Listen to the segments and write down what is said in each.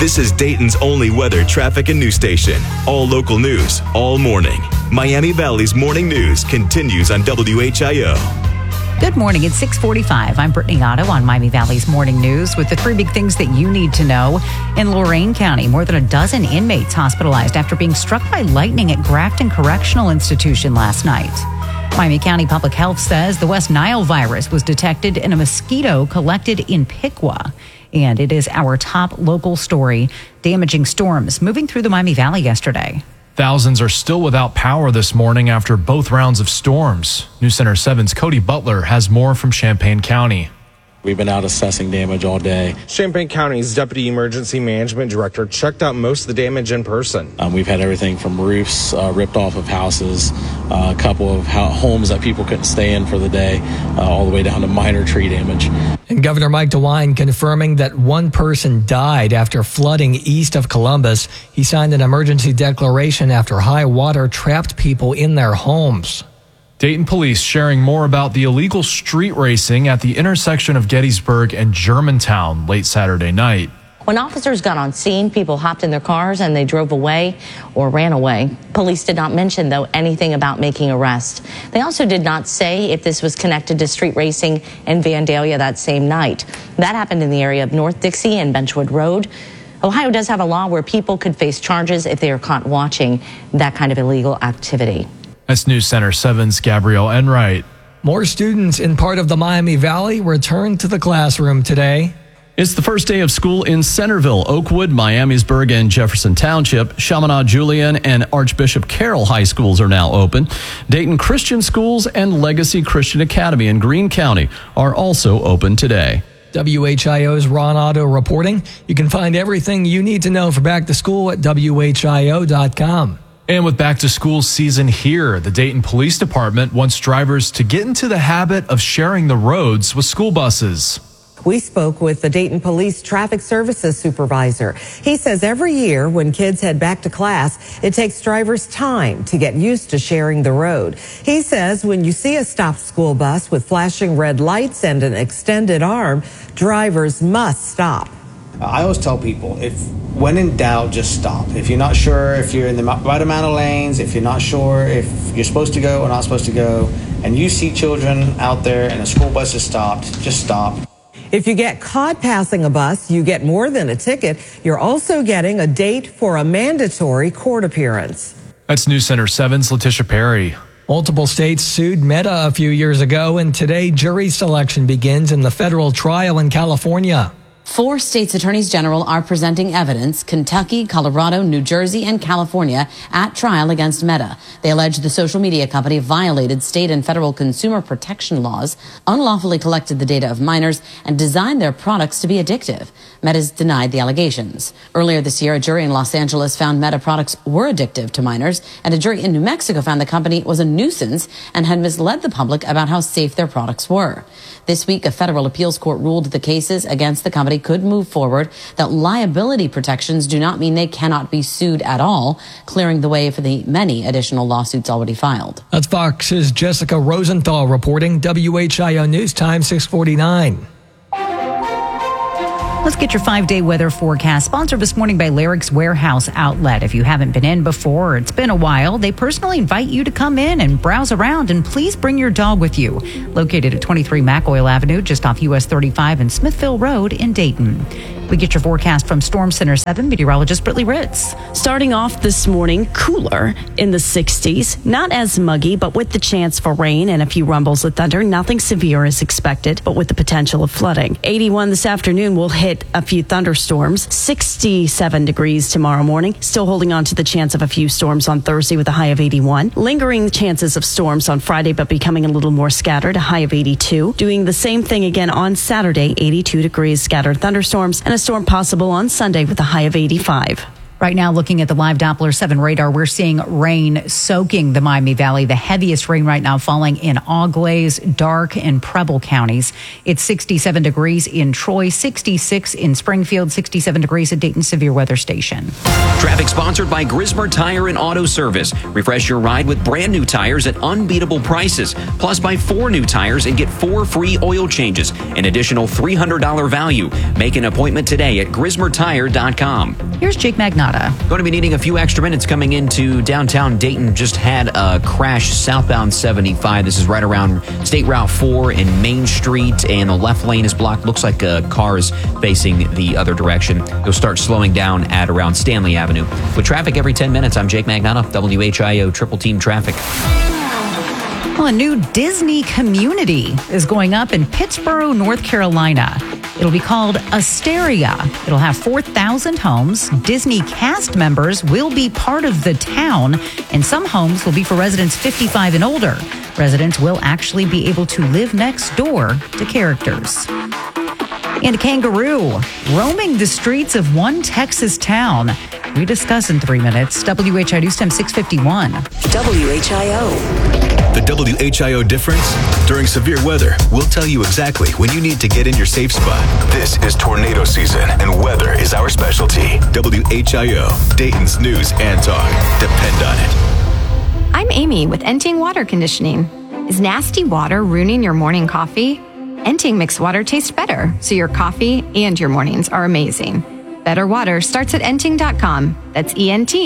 This is Dayton's only weather, traffic, and news station. All local news, all morning. Miami Valley's Morning News continues on WHIO. Good morning. It's 6:45. I'm Brittany Otto on Miami Valley's Morning News with the three big things that you need to know. In Lorain County, more than a dozen inmates hospitalized after being struck by lightning at Grafton Correctional Institution last night. Miami County Public Health says the West Nile virus was detected in a mosquito collected in Piqua. And it is our top local story. Damaging storms moving through the Miami Valley yesterday. Thousands are still without power this morning after both rounds of storms. News Center 7's Cody Butler has more from Champaign County. We've been out assessing damage all day. Champaign County's Deputy Emergency Management Director checked out most of the damage in person. We've had everything from roofs ripped off of houses, a couple of homes that people couldn't stay in for the day, all the way down to minor tree damage. And Governor Mike DeWine confirming that one person died after flooding east of Columbus. He signed an emergency declaration after high water trapped people in their homes. Dayton police sharing more about the illegal street racing at the intersection of Gettysburg and Germantown late Saturday night. When officers got on scene, people hopped in their cars and they drove away or ran away. Police did not mention, though, anything about making arrests. They also did not say if this was connected to street racing in Vandalia that same night. That happened in the area of North Dixie and Benchwood Road. Ohio does have a law where people could face charges if they are caught watching that kind of illegal activity. That's News Center 7's Gabrielle Enright. More students in part of the Miami Valley returned to the classroom today. It's the first day of school in Centerville, Oakwood, Miamisburg, and Jefferson Township. Chaminade Julian and Archbishop Carroll High Schools are now open. Dayton Christian Schools and Legacy Christian Academy in Greene County are also open today. WHIO's Ron Otto reporting. You can find everything you need to know for back to school at WHIO.com. And with back to school season here, the Dayton Police Department wants drivers to get into the habit of sharing the roads with school buses. We spoke with the Dayton Police Traffic Services Supervisor. He says every year when kids head back to class, it takes drivers time to get used to sharing the road. He says when you see a stopped school bus with flashing red lights and an extended arm, drivers must stop. I always tell people, when in doubt, just stop. If you're not sure if you're in the right amount of lanes, if you're not sure if you're supposed to go or not supposed to go, and you see children out there and a school bus is stopped, just stop. If you get caught passing a bus, you get more than a ticket. You're also getting a date for a mandatory court appearance. That's News Center 7's Letitia Perry. Multiple states sued Meta a few years ago, and today jury selection begins in the federal trial in California. 4 states' attorneys general are presenting evidence, Kentucky, Colorado, New Jersey, and California, at trial against Meta. They allege the social media company violated state and federal consumer protection laws, unlawfully collected the data of minors, and designed their products to be addictive. Meta's denied the allegations. Earlier this year, a jury in Los Angeles found Meta products were addictive to minors, and a jury in New Mexico found the company was a nuisance and had misled the public about how safe their products were. This week, a federal appeals court ruled the cases against the company could move forward, that liability protections do not mean they cannot be sued at all, clearing the way for the many additional lawsuits already filed. That's Fox's Jessica Rosenthal reporting. WHIO News Time 6:49. Let's get your 5-day weather forecast, sponsored this morning by Larrick's Warehouse Outlet. If you haven't been in before, or it's been a while, they personally invite you to come in and browse around, and please bring your dog with you. Located at 23 McOil Avenue, just off US 35 and Smithville Road in Dayton. We get your forecast from Storm Center 7 meteorologist Brittany Ritz. Starting off this morning, cooler in the 60s. Not as muggy, but with the chance for rain and a few rumbles of thunder. Nothing severe is expected, but with the potential of flooding. 81 this afternoon will hit a few thunderstorms. 67 degrees tomorrow morning. Still holding on to the chance of a few storms on Thursday with a high of 81. Lingering chances of storms on Friday, but becoming a little more scattered, a high of 82. Doing the same thing again on Saturday, 82 degrees, scattered thunderstorms, and a storm possible on Sunday with a high of 85. Right now, looking at the live Doppler 7 radar, we're seeing rain soaking the Miami Valley. The heaviest rain right now falling in Auglaize, Darke, and Preble counties. It's 67 degrees in Troy, 66 in Springfield, 67 degrees at Dayton Severe Weather Station. Traffic sponsored by Grismer Tire and Auto Service. Refresh your ride with brand new tires at unbeatable prices. Plus, buy 4 new tires and get 4 free oil changes. An additional $300 value. Make an appointment today at GrismerTire.com. Here's Jake Magnotta. Going to be needing a few extra minutes coming into downtown Dayton. Just had a crash southbound 75. This is right around State Route 4 and Main Street, and the left lane is blocked. Looks like a car is facing the other direction. You'll start slowing down at around Stanley Avenue. With traffic every 10 minutes, I'm Jake Magnotta, WHIO Triple Team Traffic. Well, a new Disney community is going up in Pittsboro, North Carolina. It'll be called Asteria. It'll have 4,000 homes. Disney cast members will be part of the town, and some homes will be for residents 55 and older. Residents will actually be able to live next door to characters. And a kangaroo roaming the streets of one Texas town. We discuss in 3 minutes. WHIO News Time 6:51. WHIO. The WHIO difference? During severe weather, we'll tell you exactly when you need to get in your safe spot. This is tornado season, and weather is our specialty. WHIO, Dayton's news and talk. Depend on it. I'm Amy with Enting Water Conditioning. Is nasty water ruining your morning coffee? Enting makes water taste better, so your coffee and your mornings are amazing. Better water starts at Enting.com. That's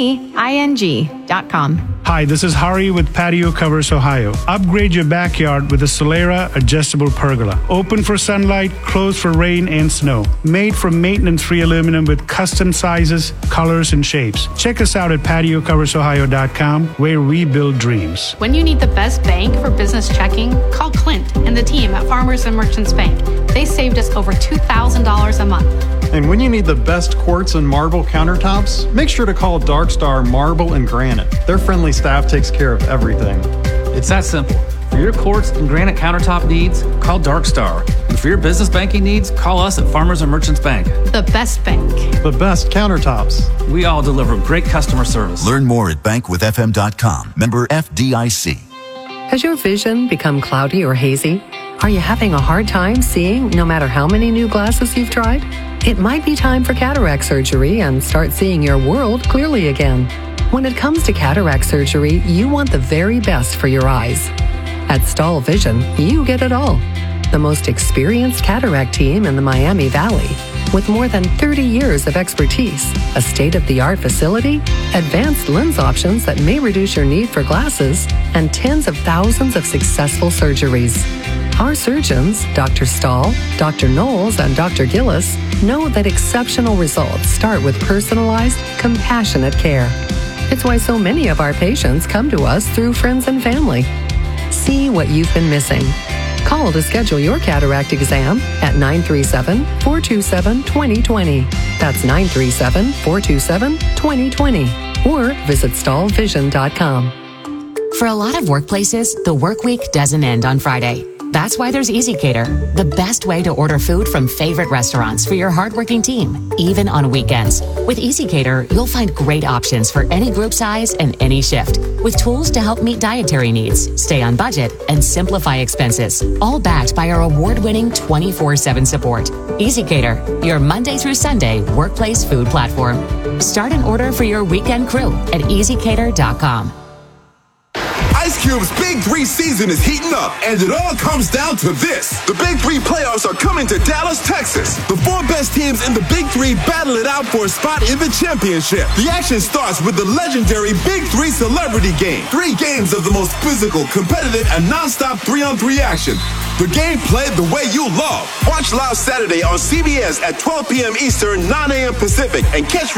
ENTING.com. Hi, this is Hari with Patio Covers Ohio. Upgrade your backyard with a Solera adjustable pergola. Open for sunlight, closed for rain and snow. Made from maintenance-free aluminum with custom sizes, colors, and shapes. Check us out at patiocoversohio.com, where we build dreams. When you need the best bank for business checking, call Clint and the team at Farmers and Merchants Bank. They saved us over $2,000 a month. And when you need the best quartz and marble countertops, make sure to call Dark Star Marble and Granite. Their friendly staff takes care of everything. It's that simple. For your quartz and granite countertop needs, call Dark Star. And for your business banking needs, call us at Farmers and Merchants Bank. The best bank. The best countertops. We all deliver great customer service. Learn more at bankwithfm.com. Member FDIC. Has your vision become cloudy or hazy? Are you having a hard time seeing no matter how many new glasses you've tried? It might be time for cataract surgery and start seeing your world clearly again. When it comes to cataract surgery, you want the very best for your eyes. At Stahl Vision, you get it all. The most experienced cataract team in the Miami Valley, with more than 30 years of expertise, a state-of-the-art facility, advanced lens options that may reduce your need for glasses, and tens of thousands of successful surgeries. Our surgeons, Dr. Stahl, Dr. Knowles, and Dr. Gillis, know that exceptional results start with personalized, compassionate care. It's why so many of our patients come to us through friends and family. See what you've been missing. Call to schedule your cataract exam at 937-427-2020. That's 937-427-2020. Or visit stahlvision.com. For a lot of workplaces, the work week doesn't end on Friday. That's why there's EasyCater, the best way to order food from favorite restaurants for your hardworking team, even on weekends. With EasyCater, you'll find great options for any group size and any shift, with tools to help meet dietary needs, stay on budget, and simplify expenses, all backed by our award-winning 24/7 support. EasyCater, your Monday through Sunday workplace food platform. Start an order for your weekend crew at easycater.com. Ice Cube's Big 3 season is heating up, and it all comes down to this. The Big 3 playoffs are coming to Dallas, Texas. The 4 best teams in the Big 3 battle it out for a spot in the championship. The action starts with the legendary Big 3 Celebrity Game. 3 games of the most physical, competitive, and non-stop 3-on-3 action. The game played the way you love. Watch live Saturday on CBS at 12 p.m. Eastern, 9 a.m. Pacific, and catch